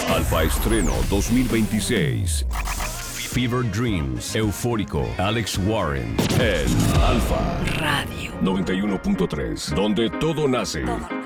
Alfa Estreno 2026. Fever Dreams, Eufórico, Alex Warren, el Alfa Radio 91.3, donde todo nace.